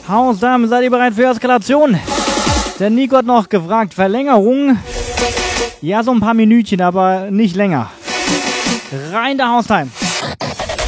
Hausdamen, seid ihr bereit für Eskalation? Der Nico hat noch gefragt, Verlängerung? Ja, so ein paar Minütchen, aber nicht länger. Rein der Haustime.